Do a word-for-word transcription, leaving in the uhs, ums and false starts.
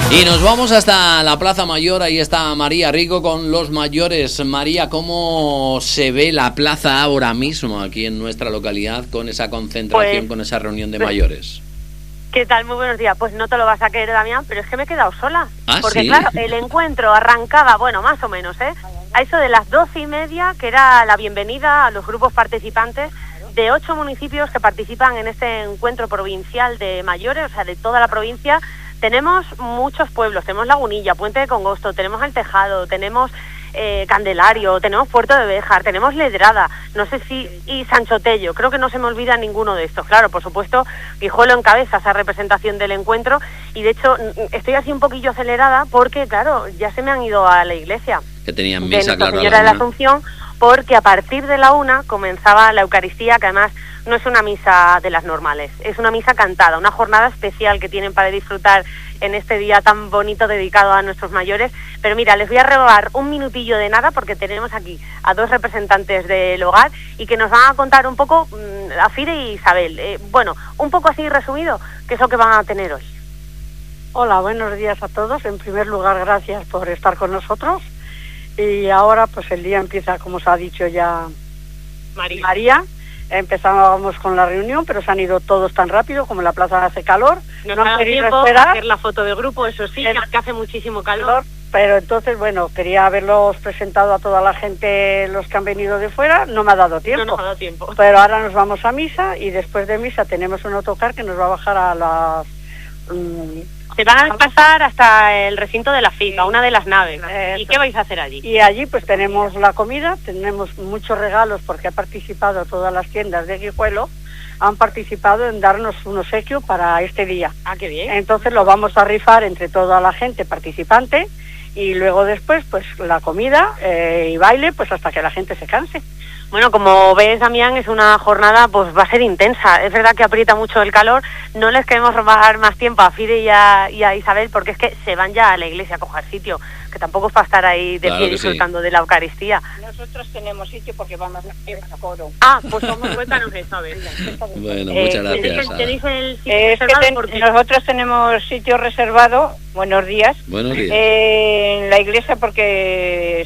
Y nos vamos hasta la Plaza Mayor, ahí está María Rico con los mayores. María, ¿cómo se ve la plaza ahora mismo aquí en nuestra localidad con esa concentración, pues, con esa reunión de mayores? ¿Qué tal? Muy buenos días. Pues no te lo vas a creer, Damián, pero es que me he quedado sola. ¿Ah, porque sí? Claro, el encuentro arrancaba, bueno, más o menos, ¿eh? A eso de las doce y media, que era la bienvenida a los grupos participantes de ocho municipios que participan en este encuentro provincial de mayores, o sea, de toda la provincia. Tenemos muchos pueblos, tenemos Lagunilla, Puente de Congosto, tenemos El Tejado, tenemos eh, Candelario, tenemos Puerto de Béjar, tenemos Ledrada, no sé si, y Sancho Tello, creo que no se me olvida ninguno de estos. Claro, por supuesto, Guijuelo encabeza esa representación del encuentro y de hecho estoy así un poquillo acelerada porque, claro, ya se me han ido a la iglesia. Que tenían misa, de claro. Nuestra Señora de la Asunción, porque a partir de la una comenzaba la Eucaristía, que además no es una misa de las normales, es una misa cantada, una jornada especial que tienen para disfrutar en este día tan bonito dedicado a nuestros mayores. Pero mira, les voy a robar un minutillo de nada porque tenemos aquí a dos representantes del hogar y que nos van a contar un poco, mmm, a Fire y Isabel, eh, bueno, un poco así resumido, qué es lo que van a tener hoy. Hola, buenos días a todos. En primer lugar, gracias por estar con nosotros. Y ahora pues el día empieza, como se ha dicho ya María. María. Empezábamos con la reunión, pero se han ido todos tan rápido, como en la plaza hace calor. Nos no ha han dado querido tiempo esperar. a hacer la foto de grupo, eso sí, El... que hace muchísimo calor. Pero entonces, bueno, quería haberlos presentado a toda la gente, los que han venido de fuera, no me ha dado tiempo. No nos ha dado tiempo. Pero ahora nos vamos a misa y después de misa tenemos un autocar que nos va a bajar a las... Mmm, Se van a pasar hasta el recinto de la finca, una de las naves. Eso. ¿Y qué vais a hacer allí? Y allí pues tenemos la comida, tenemos muchos regalos porque ha participado todas las tiendas de Guijuelo, han participado en darnos un obsequio para este día. Ah, qué bien. Entonces lo vamos a rifar entre toda la gente participante y luego después pues la comida eh, y baile pues hasta que la gente se canse. Bueno, como ves, Damián, es una jornada, pues va a ser intensa. Es verdad que aprieta mucho el calor. No les queremos robar más tiempo a Fide y a, y a Isabel porque es que se van ya a la iglesia a coger sitio, que tampoco es para estar ahí de Claro pie que disfrutando sí. de la Eucaristía. Nosotros tenemos sitio porque vamos a coro. Ah, pues vamos, cuéntanos eso, a ver. Bueno, Eh, muchas gracias. ¿tenéis- ¿Tenéis el sitio Es que reservado? ten- Porque- nosotros tenemos sitio reservado, buenos días, Buenos días. eh, en la iglesia porque